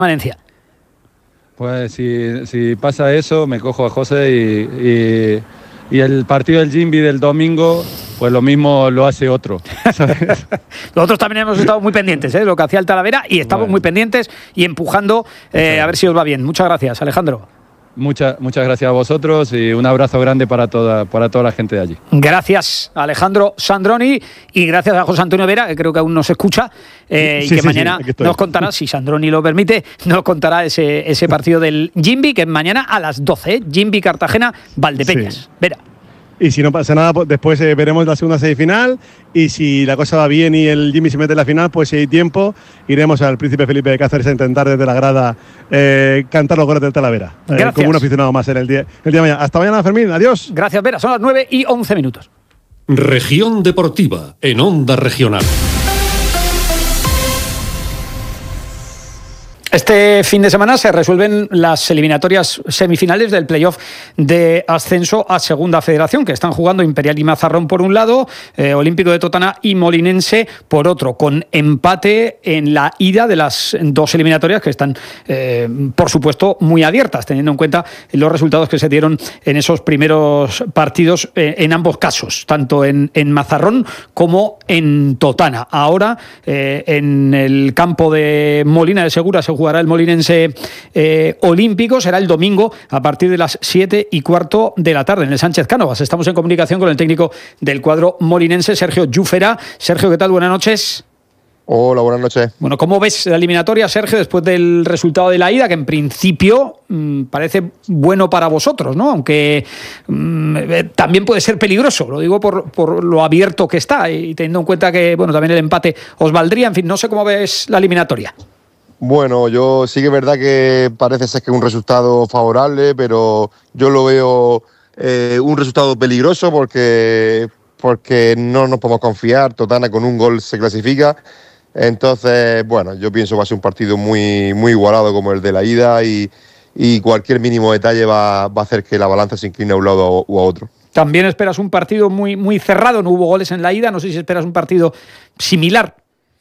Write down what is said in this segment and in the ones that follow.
Valencia. Pues si pasa eso, me cojo a José y el partido del Jimby del domingo, pues lo mismo lo hace otro, ¿sabes? Nosotros también hemos estado muy pendientes de lo que hacía el Talavera y estamos muy pendientes y empujando a ver si os va bien. Muchas gracias, Alejandro. Muchas gracias a vosotros y un abrazo grande para toda la gente de allí. Gracias a Alejandro Sandroni y gracias a José Antonio Vera, que creo que aún nos escucha, y que mañana nos contará, si Sandroni lo permite, nos contará ese partido del Jimby, que es mañana a las 12, Jimby Cartagena, Valdepeñas. Sí. Vera. Y si no pasa nada, pues después veremos la segunda semifinal. Y si la cosa va bien y el Jimmy se mete en la final, pues si hay tiempo, iremos al Príncipe Felipe de Cáceres a intentar desde la grada cantar los goles del Talavera. Como un aficionado más en el día de mañana. Hasta mañana, Fermín. Adiós. Gracias, Vera. Son las 9:11. Región Deportiva, en Onda Regional. Este fin de semana se resuelven las eliminatorias semifinales del playoff de ascenso a Segunda Federación, que están jugando Imperial y Mazarrón por un lado, Olímpico de Totana y Molinense por otro, con empate en la ida de las dos eliminatorias que están, por supuesto, muy abiertas, teniendo en cuenta los resultados que se dieron en esos primeros partidos en ambos casos, tanto en Mazarrón como en Totana. Ahora, en el campo de Molina de Segura se jugará el Molinense Olímpico, será el domingo a partir de las 7:15 de la tarde en el Sánchez Cánovas. Estamos en comunicación con el técnico del cuadro molinense, Sergio Llufera. Sergio, ¿qué tal? Buenas noches. Hola, buenas noches. Bueno, ¿cómo ves la eliminatoria, Sergio, después del resultado de la ida, que en principio parece bueno para vosotros, ¿no? Aunque también puede ser peligroso, lo digo por lo abierto que está y teniendo en cuenta que, bueno, también el empate os valdría. En fin, no sé cómo ves la eliminatoria. Bueno, yo sí que es verdad que parece ser que es un resultado favorable, pero yo lo veo un resultado peligroso porque no nos podemos confiar. Totana con un gol se clasifica. Entonces, bueno, yo pienso que va a ser un partido muy, muy igualado como el de la ida y cualquier mínimo detalle va a hacer que la balanza se incline a un lado o a otro. También esperas un partido muy, muy cerrado, no hubo goles en la ida, no sé si esperas un partido similar.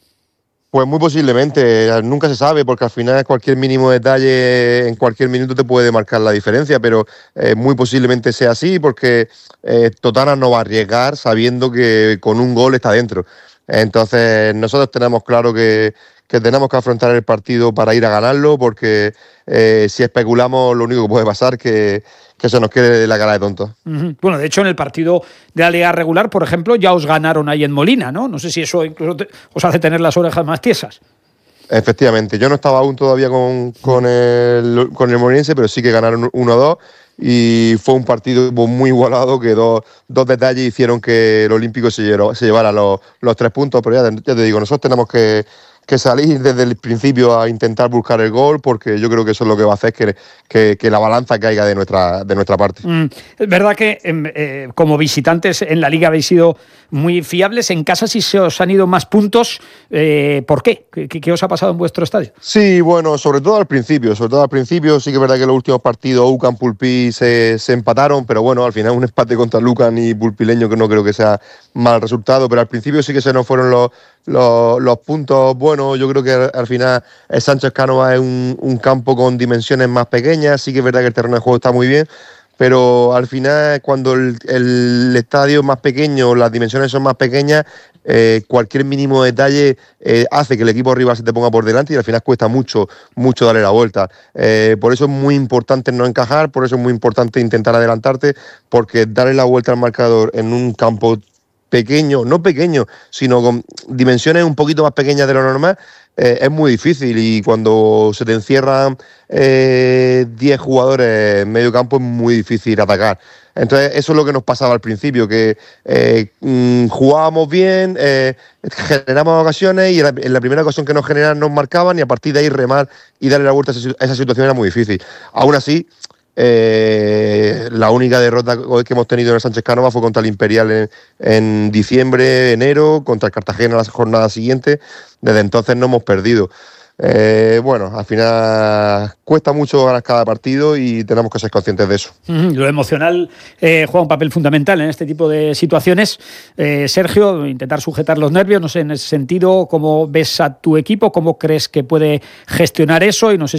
Pues muy posiblemente, nunca se sabe, porque al final cualquier mínimo detalle en cualquier minuto te puede marcar la diferencia, pero muy posiblemente sea así, porque Totana no va a arriesgar sabiendo que con un gol está dentro. Entonces nosotros tenemos claro que tenemos que afrontar el partido para ir a ganarlo, porque si especulamos lo único que puede pasar es que se nos quede la cara de tontos. Bueno, de hecho, en el partido de la Liga regular, por ejemplo, ya os ganaron ahí en Molina, ¿no? No sé si eso incluso os hace tener las orejas más tiesas. Efectivamente, yo no estaba aún todavía con el Molinense, pero sí que ganaron 1-2 y fue un partido muy igualado que dos detalles hicieron que el Olímpico se llevara los 3 puntos, pero ya te digo, nosotros tenemos que salir desde el principio a intentar buscar el gol, porque yo creo que eso es lo que va a hacer que la balanza caiga de nuestra parte. Es verdad que como visitantes en la Liga habéis sido muy fiables. En casa sí se os han ido más puntos. ¿Por qué? ¿Qué os ha pasado en vuestro estadio? Sí, bueno, sobre todo al principio sí que es verdad que los últimos partidos UCAM Pulpí se empataron, pero bueno, al final un empate contra Lucan y Pulpileño que no creo que sea mal resultado, pero al principio sí que se nos fueron los puntos buenos. Yo creo que al final el Sánchez Cánovas es un campo con dimensiones más pequeñas, sí que es verdad que el terreno de juego está muy bien, pero al final cuando el estadio es más pequeño, las dimensiones son más pequeñas, cualquier mínimo detalle hace que el equipo rival se te ponga por delante y al final cuesta mucho darle la vuelta. Por eso es muy importante no encajar, por eso es muy importante intentar adelantarte, porque darle la vuelta al marcador en un campo pequeño, no pequeño, sino con dimensiones un poquito más pequeñas de lo normal, es muy difícil, y cuando se te encierran 10 jugadores en medio campo es muy difícil atacar. Entonces eso es lo que nos pasaba al principio, que jugábamos bien, generamos ocasiones y en la primera ocasión que nos generaban nos marcaban, y a partir de ahí remar y darle la vuelta a esa situación era muy difícil. Aún así, la única derrota que hemos tenido en el Sánchez Cánovas fue contra el Imperial en diciembre, enero, contra el Cartagena la jornada siguiente. Desde entonces no hemos perdido. bueno, al final cuesta mucho ganar cada partido y tenemos que ser conscientes de eso. Lo emocional juega un papel fundamental en este tipo de situaciones. Sergio, intentar sujetar los nervios, no sé, en ese sentido, ¿cómo ves a tu equipo? ¿Cómo crees que puede gestionar eso? Y no sé